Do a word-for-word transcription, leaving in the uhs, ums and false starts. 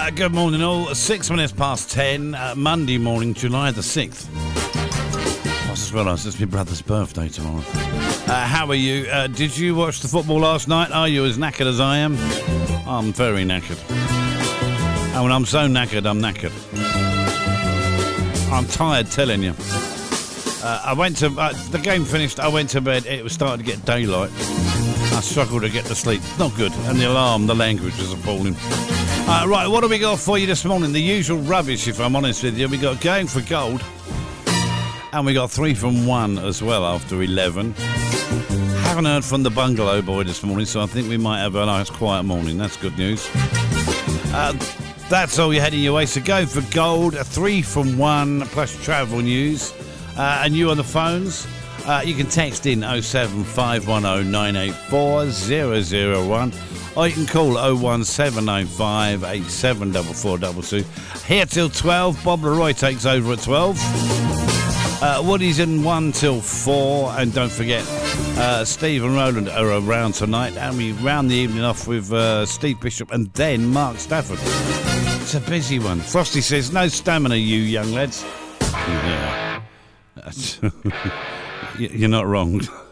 Uh, good morning all. Six minutes past ten, uh, Monday morning, July the sixth. I just realised it's my brother's birthday tomorrow. Uh, how are you? Uh, did you watch the football last night? Are you as knackered as I am? I'm very knackered. And when I'm so knackered, I'm knackered. I'm tired telling you. Uh, I went to... Uh, the game finished, I went to bed, it was starting to get daylight. I struggled to get to sleep. Not good. And the alarm, the language was appalling. Uh, right, what do we got for you this morning? The usual rubbish, if I'm honest with you. We got Going for Gold. And we got three from one as well after eleven. Haven't heard from the Bungalow Boy this morning, so I think we might have a nice quiet morning. That's good news. Uh, that's all you're heading your way. So Going for Gold, a three from one, plus travel news. Uh, and you on the phones, uh, you can text in oh seven five one oh nine eight four oh oh one. Or you can call oh one seven nine five eight seven four four two two. Here till twelve. Bob Leroy takes over at twelve. Uh, Woody's in one till four. And don't forget, uh, Steve and Roland are around tonight. And we round the evening off with uh, Steve Bishop and then Mark Stafford. It's a busy one. Frosty says, no stamina, you young lads. Yeah. You're not wrong.